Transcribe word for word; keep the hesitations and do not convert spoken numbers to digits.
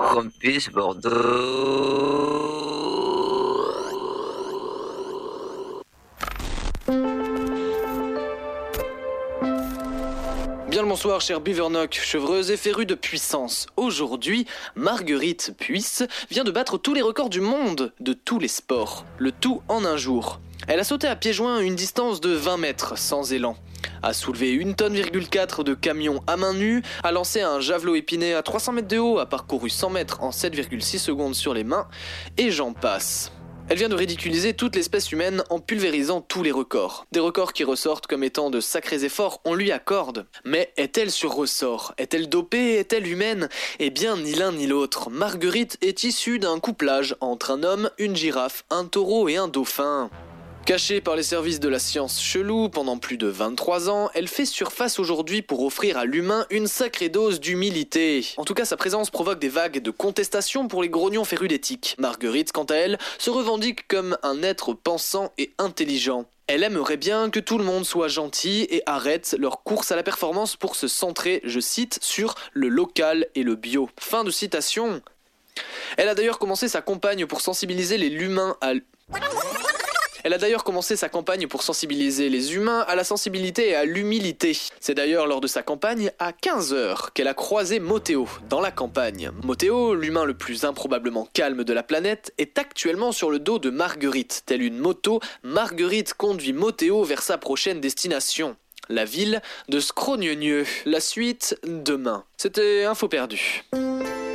Campus Bordeaux. Bien le bonsoir, chère Bivernock, chevreuse et férue de puissance. Aujourd'hui, Marguerite Puisse vient de battre tous les records du monde de tous les sports. Le tout en un jour. Elle a sauté à pieds joints une distance de vingt mètres sans élan, a soulevé une tonne virgule quatre de camion à main nue, a lancé un javelot épiné à trois cents mètres de haut, a parcouru cent mètres en sept virgule six secondes sur les mains, et j'en passe. Elle vient de ridiculiser toute l'espèce humaine en pulvérisant tous les records. Des records qui ressortent comme étant de sacrés efforts, on lui accorde. Mais est-elle sur ressort? Est-elle dopée? Est-elle humaine? Eh bien, ni l'un ni l'autre. Marguerite est issue d'un couplage entre un homme, une girafe, un taureau et un dauphin. Cachée par les services de la science chelou pendant plus de vingt-trois ans, elle fait surface aujourd'hui pour offrir à l'humain une sacrée dose d'humilité. En tout cas, sa présence provoque des vagues de contestation pour les grognons férus d'éthique. Marguerite, quant à elle, se revendique comme un être pensant et intelligent. Elle aimerait bien que tout le monde soit gentil et arrête leur course à la performance pour se centrer, je cite, sur le local et le bio. Fin de citation. Elle a d'ailleurs commencé sa campagne pour sensibiliser les humains à... Elle a d'ailleurs commencé sa campagne pour sensibiliser les humains à la sensibilité et à l'humilité. C'est d'ailleurs lors de sa campagne à quinze heures qu'elle a croisé Motéo dans la campagne. Motéo, l'humain le plus improbablement calme de la planète, est actuellement sur le dos de Marguerite. Telle une moto, Marguerite conduit Motéo vers sa prochaine destination. La ville de Scrogneux. La suite demain. C'était Info perdu.